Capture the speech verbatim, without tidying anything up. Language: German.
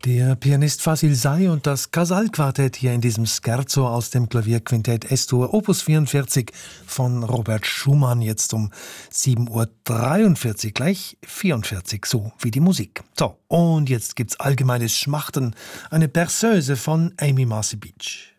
Der Pianist Fasil Say und das Casal-Quartett hier in diesem Scherzo aus dem Klavierquintett S-Dur Opus vierundvierzig von Robert Schumann, jetzt um sieben Uhr dreiundvierzig, gleich vierundvierzig, so wie die Musik. So, und jetzt gibt's allgemeines Schmachten, eine Berceuse von Amy Marcy Beach.